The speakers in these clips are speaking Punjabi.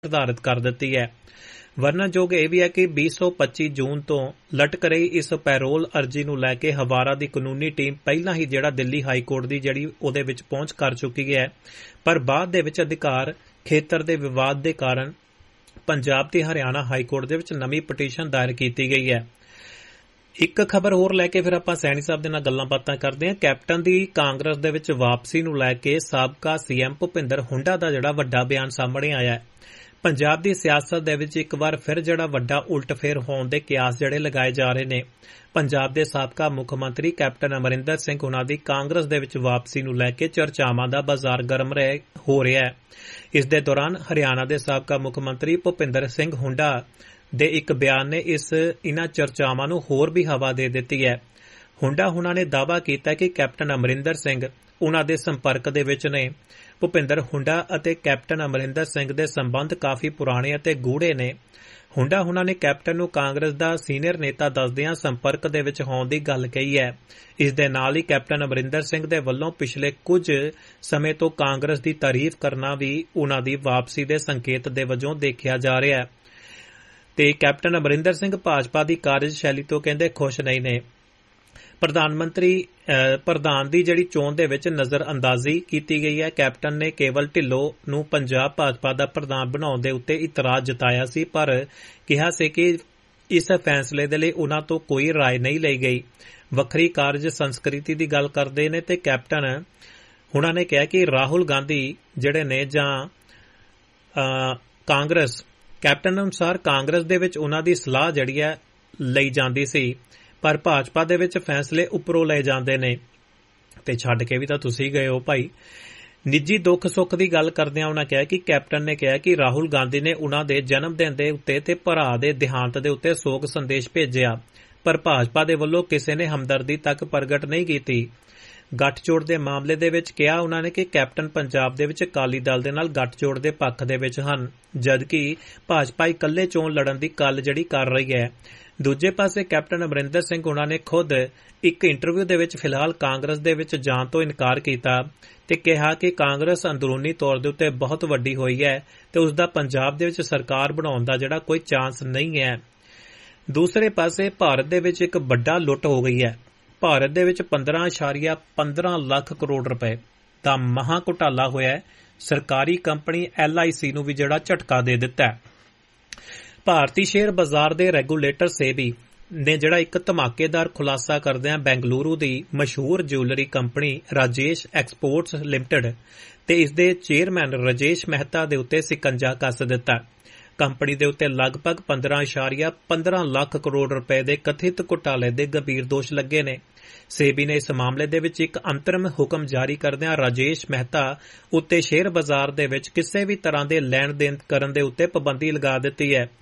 ਨਿਰਧਾਰਿਤ ਕਰ ਦਿੱਤੀ ਹੈ। ਵਰਣਨਯੋਗ ਇਹ ਵੀ ਹੈ ਕਿ 2025 ਜੂਨ ਤੋਂ ਲਟਕ ਰਹੀ ਇਸ ਪੈਰੋਲ ਅਰਜੀ ਨੂੰ ਲੈ ਕੇ ਹਵਾਰਾ ਦੀ ਕਾਨੂੰਨੀ ਟੀਮ ਪਹਿਲਾਂ ਹੀ ਦਿੱਲੀ ਹਾਈ ਕੋਰਟ ਦੀ ਉਹਦੇ ਵਿੱਚ ਪਹੁੰਚ ਕਰ ਚੁੱਕੀ ਹੈ, ਪਰ ਬਾਅਦ ਦੇ ਵਿੱਚ ਅਧਿਕਾਰ ਖੇਤਰ ਦੇ ਵਿਵਾਦ ਦੇ ਕਾਰਨ ਪੰਜਾਬ ਤੇ ਹਰਿਆਣਾ ਹਾਈ ਕੋਰਟ ਦੇ ਵਿੱਚ ਨਵੀਂ ਪਟੀਸ਼ਨ ਦਾਇਰ ਕੀਤੀ ਗਈ ਹੈ। ਇੱਕ ਖਬਰ ਹੋਰ ਲੈ ਕੇ ਫਿਰ ਆਪਾਂ ਸੈਣੀ ਸਾਹਿਬ ਦੇ ਨਾਲ ਗੱਲਾਂ ਬਾਤਾਂ ਕਰਦੇ ਹਾਂ। ਕੈਪਟਨ ਦੀ ਕਾਂਗਰਸ ਦੇ ਵਿੱਚ ਵਾਪਸੀ ਨੂੰ ਲੈ ਕੇ ਸਾਬਕਾ ਸੀਐਮ ਭੁਪਿੰਦਰ ਹੁੱਡਾ ਦਾ ਵੱਡਾ ਬਿਆਨ ਸਾਹਮਣੇ ਆਇਆ ਹੈ। ਪੰਜਾਬ ਦੀ ਸਿਆਸਤ ਦੇ ਵਿੱਚ ਇੱਕ ਵਾਰ ਫਿਰ ਵੱਡਾ ਉਲਟਫੇਰ ਹੋਣ ਦੇ ਕਿਆਸ ਲਗਾਏ ਜਾ ਰਹੇ ਨੇ। ਪੰਜਾਬ ਦੇ ਸਾਬਕਾ ਮੁੱਖ ਮੰਤਰੀ ਕੈਪਟਨ ਅਮਰਿੰਦਰ ਸਿੰਘ ਉਨ੍ਹਾਂ ਦੀ ਕਾਂਗਰਸ ਦੇ ਵਿੱਚ ਵਾਪਸੀ ਨੂੰ ਲੈ ਕੇ ਚਰਚਾਵਾਂ ਦਾ ਬਾਜ਼ਾਰ ਗਰਮ ਹੋ ਰਿਹਾ ਹੈ। ਇਸ ਦੇ ਦੌਰਾਨ ਹਰਿਆਣਾ ਦੇ ਸਾਬਕਾ ਮੁੱਖ ਮੰਤਰੀ ਭੁਪਿੰਦਰ ਸਿੰਘ ਹੁੱਡਾ ਦੇ ਇੱਕ ਬਿਆਨ ਨੇ ਇਨ੍ਹਾਂ ਚਰਚਾਵਾਂ ਨੂੰ ਹੋਰ ਵੀ ਹਵਾ ਦੇ ਦਿੱਤੀ ਹੈ। ਹੁੱਡਾ ਹੁਣਾਂ ਨੇ ਦਾਅਵਾ ਕੀਤਾ ਕਿ ਕੈਪਟਨ ਅਮਰਿੰਦਰ ਸਿੰਘ ਉਨ੍ਹਾਂ ਦੇ ਸੰਪਰਕ ਦੇ ਵਿੱਚ ਨੇ। ਭੁਪਿੰਦਰ ਹੁੱਡਾ ਅਤੇ ਕੈਪਟਨ ਅਮਰਿੰਦਰ ਸਿੰਘ ਦੇ ਸੰਬੰਧ ਕਾਫੀ ਪੁਰਾਣੇ ਅਤੇ ਗੂੜ੍ਹੇ ਨੇ। ਹੁੱਡਾ ਹੁਣਾਂ ਨੇ ਕੈਪਟਨ ਨੂੰ ਕਾਂਗਰਸ ਦਾ ਸੀਨੀਅਰ ਨੇਤਾ ਦੱਸਦਿਆਂ ਸੰਪਰਕ ਦੇ ਵਿੱਚ ਹੋਣ ਦੀ ਗੱਲ ਕਹੀ ਹੈ। ਇਸ ਦੇ ਨਾਲ ਹੀ ਕੈਪਟਨ ਅਮਰਿੰਦਰ ਸਿੰਘ ਦੇ ਵੱਲੋਂ ਪਿਛਲੇ ਕੁਝ ਸਮੇਂ ਤੋਂ ਕਾਂਗਰਸ ਦੀ ਤਾਰੀਫ ਕਰਨਾ ਵੀ ਉਨ੍ਹਾਂ ਦੀ ਵਾਪਸੀ ਦੇ ਸੰਕੇਤ ਦੇ ਵਜੋਂ ਦੇਖਿਆ ਜਾ ਰਿਹਾ ਹੈ ਤੇ ਕੈਪਟਨ ਅਮਰਿੰਦਰ ਸਿੰਘ ਭਾਜਪਾ ਦੀ ਕਾਰਜਸ਼ੈਲੀ ਤੋਂ ਕਹਿੰਦੇ ਖੁਸ਼ ਨਹੀਂ ਨੇ। ਪ੍ਰਧਾਨ ਦੀ ਚੋਣ ਦੇ ਵਿੱਚ ਨਜ਼ਰ ਅੰਦਾਜ਼ੀ ਕੀਤੀ ਗਈ ਹੈ। ਕੈਪਟਨ ਨੇ ਕੇਵਲ ਢਿੱਲੋਂ ਨੂੰ ਪੰਜਾਬ ਭਾਜਪਾ ਦਾ ਪ੍ਰਧਾਨ ਬਣਾਉਣ ਦੇ ਉੱਤੇ ਇਤਰਾਜ਼ ਜਤਾਇਆ ਸੀ, ਪਰ ਕਿਹਾ ਸੀ ਕਿ ਇਸ ਫੈਸਲੇ ਦੇ ਲਈ ਉਨ੍ਹਾਂ ਤੋਂ ਕੋਈ ਰਾਏ ਨਹੀਂ ਲਈ ਗਈ। ਵੱਖਰੀ ਕਾਰਜ ਸੰਸਕ੍ਰਿਤੀ ਦੀ ਗੱਲ ਕਰਦੇ ਨੇ ਤੇ ਕੈਪਟਨ ਹੁਣਾਂ ਨੇ ਕਿਹਾ ਕਿ ਰਾਹੁਲ ਗਾਂਧੀ ਨੇ ਜਾਂ ਕਾਂਗਰਸ ਕੈਪਟਨ ਅਨੁਸਾਰ ਕਾਂਗਰਸ ਦੇ ਵਿੱਚ ਉਨ੍ਹਾਂ ਦੀ ਸਲਾਹ ਲਈ ਜਾਂਦੀ ਸੀ, ਪਰ ਭਾਜਪਾ ਦੇ ਵਿੱਚ ਫੈਸਲੇ ਉੱਪਰੋਂ ਲਏ ਜਾਂਦੇ ਨੇ ਤੇ ਛੱਡ ਕੇ ਵੀ ਤਾਂ ਤੁਸੀਂ ਗਏ ਹੋ ਭਾਈ। ਨਿੱਜੀ ਦੁੱਖ ਸੁੱਖ ਦੀ ਗੱਲ ਕਰਦਿਆਂ ਉਨ੍ਹਾਂ ਕਿਹਾ ਕਿ ਕੈਪਟਨ ਨੇ ਕਿਹਾ ਕਿ ਰਾਹੁਲ ਗਾਂਧੀ ਨੇ ਉਨ੍ਹਾਂ ਦੇ ਜਨਮ ਦਿਨ ਦੇ ਉੱਤੇ ਤੇ ਭਰਾ ਦੇ ਦੇਹਾਂਤ ਦੇ ਉੱਤੇ ਸੋਗ ਸੰਦੇਸ਼ ਭੇਜਿਆ, ਪਰ ਭਾਜਪਾ ਦੇ ਵੱਲੋਂ ਕਿਸੇ ਨੇ ਹਮਦਰਦੀ ਤੱਕ ਪ੍ਰਗਟ ਨਹੀਂ ਕੀਤੀ। ਗੱਠਜੋੜ ਦੇ ਮਾਮਲੇ ਦੇ ਵਿੱਚ ਕਿਹਾ ਉਨ੍ਹਾਂ ਨੇ ਕਿ ਕੈਪਟਨ ਪੰਜਾਬ ਦੇ ਵਿੱਚ ਅਕਾਲੀ ਦਲ ਦੇ ਨਾਲ ਗੱਠਜੋੜ ਦੇ ਪੱਖ ਦੇ ਵਿੱਚ ਹਨ, ਜਦਕਿ ਭਾਜਪਾ ਇਕੱਲੇ ਚੋਣ ਲੜਨ ਦੀ ਗੱਲ ਕਰ ਰਹੀ ਹੈ। ਦੂਜੇ ਪਾਸੇ ਕੈਪਟਨ ਅਮਰਿੰਦਰ ਸਿੰਘ ਉਨ੍ਹਾਂ ਨੇ ਖੁਦ ਇੱਕ ਇੰਟਰਵਿਊ ਦੇ ਵਿੱਚ ਫਿਲਹਾਲ ਕਾਂਗਰਸ ਦੇ ਵਿੱਚ ਜਾਣ ਤੋਂ ਇਨਕਾਰ ਕੀਤਾ ਤੇ ਕਿਹਾ ਕਿ ਕਾਂਗਰਸ ਅੰਦਰੂਨੀ ਤੌਰ ਦੇ ਉੱਤੇ ਬਹੁਤ ਵੱਡੀ ਹੋਈ ਹੈ ਤੇ ਉਸ ਦਾ ਪੰਜਾਬ ਦੇ ਵਿੱਚ ਸਰਕਾਰ ਬਣਾਉਣ ਦਾ ਕੋਈ ਚਾਂਸ ਨਹੀਂ ਹੈ। ਦੂਸਰੇ ਪਾਸੇ ਭਾਰਤ ਦੇ ਵਿੱਚ ਇੱਕ ਵੱਡਾ ਲੁੱਟ ਹੋ ਗਈ ਹੈ। ਭਾਰਤ ਦੇ ਵਿੱਚ 15.15 ਲੱਖ ਕਰੋੜ ਰੁਪਏ ਦਾ ਮਹਾਂ ਘੁਟਾਲਾ ਹੋਇਆ ਹੈ। ਸਰਕਾਰੀ ਕੰਪਨੀ LIC ਨੂੰ ਵੀ ਝਟਕਾ ਦੇ ਦਿੱਤਾ ਹੈ। ਭਾਰਤੀ ਸ਼ੇਅਰ ਬਾਜ਼ਾਰ ਦੇ ਰੈਗੂਲੇਟਰ ਸੇਬੀ ਨੇ ਇੱਕ ਧਮਾਕੇਦਾਰ ਖੁਲਾਸਾ ਕਰਦਿਆਂ ਬੈਂਗਲੁਰੂ ਦੀ ਮਸ਼ਹੂਰ jewellery company Rajesh exports limited ਤੇ ਇਸ ਦੇ ਚੇਅਰਮੈਨ ਰਾਜੇਸ਼ ਮਹਿਤਾ ਦੇ ਉੱਤੇ ਸਿਕੰਜਾ ਕੱਸ ਦਿੱਤਾ। ਕੰਪਨੀ ਦੇ ਉੱਤੇ ਲਗਭਗ 15.15 ਲੱਖ ਕਰੋੜ ਰੁਪਏ ਦੇ ਕਥਿਤ ਘੁਟਾਲੇ ਦੇ ਗੰਭੀਰ ਦੋਸ਼ ਲੱਗੇ ਨੇ। ਸੇਬੀ ਨੇ ਇਸ ਮਾਮਲੇ ਦੇ ਵਿੱਚ ਇੱਕ ਅੰਤਰਿਮ ਹੁਕਮ ਜਾਰੀ ਕਰਦਿਆਂ ਰਾਜੇਸ਼ ਮਹਿਤਾ ਉੱਤੇ ਸ਼ੇਅਰ ਬਾਜ਼ਾਰ ਦੇ ਵਿੱਚ ਕਿਸੇ ਵੀ ਤਰ੍ਹਾਂ ਦੇ ਲੈਣ ਦੇਣ ਕਰਨ ਦੇ ਉੱਤੇ ਪਾਬੰਦੀ ਲਗਾ ਦਿੱਤੀ ਹੈ।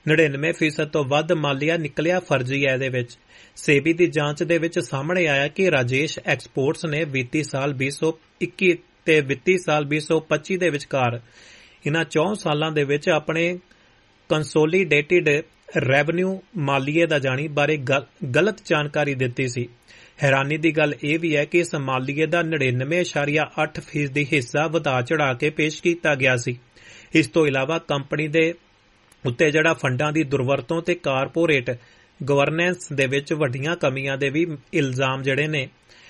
99% ਤੋਂ ਵੱਧ ਮਾਲੀਆ ਨਿਕਲਿਆ ਫਰਜ਼ੀ ਹੈ। ਇਹਦੇ ਵਿੱਚ ਸੇਬੀ ਦੀ ਜਾਂਚ ਦੇ ਵਿੱਚ ਸਾਹਮਣੇ ਆਇਆ ਕਿ ਰਾਜੇਸ਼ ਐਕਸਪੋਰਟਸ ਨੇ ਵਿੱਤੀ ਸਾਲ 2021 ਤੇ ਵਿੱਤੀ ਸਾਲ 2025 ਦੇ ਵਿਚਕਾਰ ਇਨ੍ਹਾਂ 4 ਸਾਲਾਂ ਦੇ ਵਿੱਚ ਆਪਣੇ ਕੰਸੋਲੀਡੇਟਿਡ ਰੈਵਨਿਊ ਮਾਲੀਏ ਦਾ ਬਾਰੇ ਗਲਤ ਜਾਣਕਾਰੀ ਦਿੱਤੀ ਸੀ। ਹੈਰਾਨੀ ਦੀ ਗੱਲ ਇਹ ਵੀ ਹੈ ਕਿ ਇਸ ਮਾਲੀਏ ਦਾ 99.8% ਹਿੱਸਾ ਵਧਾ ਚੜਾ ਕੇ ਪੇਸ਼ ਕੀਤਾ ਗਿਆ ਸੀ। ਇਸ ਤੋਂ ਇਲਾਵਾ ਕੰਪਨੀ ਦੇ ਉੱਤੇ ਫੰਡਾਂ ਦੀ ਦੁਰਵਰਤੋਂ ਤੇ ਕਾਰਪੋਰੇਟ ਗਵਰਨੈਂਸ ਦੇ ਵਿੱਚ ਵੱਡੀਆਂ ਕਮੀਆਂ ਦੇ ਵੀ ਇਲਜ਼ਾਮ ਨੇ।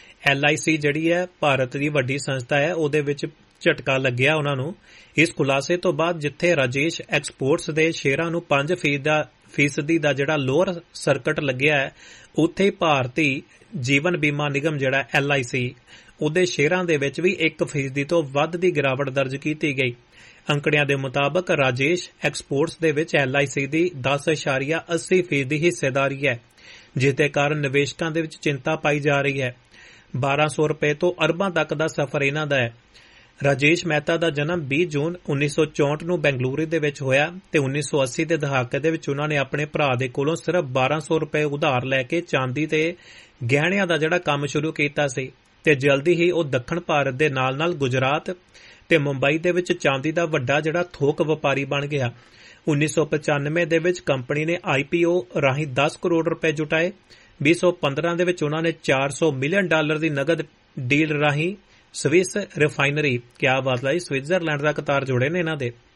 LIC ਭਾਰਤ ਦੀ ਵੱਡੀ ਸੰਸਥਾ ਹੈ, ਉਹਦੇ ਵਿੱਚ ਝਟਕਾ ਲੱਗਿਆ ਉਹਨਾਂ ਨੂੰ। ਇਸ ਖੁਲਾਸੇ ਤੋਂ ਬਾਅਦ ਜਿੱਥੇ ਰਾਜੇਸ਼ ਐਕਸਪੋਰਟਸ ਦੇ ਸ਼ੇਅਰਾਂ ਨੂੰ 5% ਦਾ ਲੋਅਰ ਸਰਕਟ ਲੱਗਿਆ ਹੈ, ਉੱਥੇ ਭਾਰਤੀ ਜੀਵਨ ਬੀਮਾ ਨਿਗਮ LIC ਉਹਦੇ ਸ਼ੇਅਰਾਂ ਦੇ ਵਿੱਚ ਵੀ 1% ਤੋਂ ਵੱਧ ਦੀ ਗਿਰਾਵਟ ਦਰਜ ਕੀਤੀ ਗਈ। ਅੰਕੜਿਆਂ ਦੇ ਮੁਤਾਬਕ ਰਾਜੇਸ਼ ਐਕਸਪੋਰਟਸ ਦੇ ਵਿੱਚ LIC ਦੀ 10.80% ਦੀ ਹਿੱਸੇਦਾਰੀ ਹੈ, ਜਿਸ ਦੇ ਕਾਰਨ ਨਿਵੇਸ਼ਕਾਂ ਦੇ ਵਿੱਚ ਚਿੰਤਾ ਪਾਈ ਜਾ ਰਹੀ ਹੈ। 1200 ਰੁਪਏ ਤੋਂ ਅਰਬਾਂ ਤੱਕ ਦਾ ਸਫ਼ਰ ਇਹਨਾਂ ਦਾ ਹੈ। ਰਾਜੇਸ਼ ਮਹਿਤਾ ਦਾ ਜਨਮ 20 ਜੂਨ 1964 ਨੂੰ ਬੈਂਗਲੁਰੂ ਦੇ ਵਿੱਚ ਹੋਇਆ ਤੇ 1980 ਦੇ ਦਹਾਕੇ ਦੇ ਵਿੱਚ ਉਹਨਾਂ ਨੇ ਆਪਣੇ ਭਰਾ ਦੇ ਕੋਲੋਂ ਸਿਰਫ 1200 ਰੁਪਏ ਉਧਾਰ ਲੈ ਕੇ ਚਾਂਦੀ ਤੇ ਗਹਿਣਿਆਂ ਦਾ ਕੰਮ ਸ਼ੁਰੂ ਕੀਤਾ ਸੀ ਤੇ ਜਲਦੀ ਹੀ ਉਹ ਦੱਖਣ ਭਾਰਤ ਦੇ ਨਾਲ-ਨਾਲ ਗੁਜਰਾਤ ਤੇ ਮੁੰਬਈ ਦੇ ਵਿੱਚ ਚਾਂਦੀ ਦਾ ਵੱਡਾ ਥੋਕ ਵਪਾਰੀ ਬਣ ਗਿਆ। 1995 ਦੇ ਵਿੱਚ ਕੰਪਨੀ ਨੇ IPO ਰਾਹੀਂ 10 ਕਰੋੜ ਰੁਪਏ ਜੁਟਾਏ। 2015 ਦੇ ਵਿੱਚ ਉਹਨਾਂ ਨੇ $400 ਮਿਲੀਅਨ ਦੀ ਨਗਦ ਡੀਲ ਰਾਹੀਂ ਸਵਿਸ ਰਿਫਾਈਨਰੀ, ਕਿਆ ਬਾਤ ਹੈ, ਸਵਿਟਜ਼ਰਲੈਂਡ ਦਾ ਕਤਾਰ ਜੋੜੇ ਨੇ ਇਹਨਾਂ ਦੇ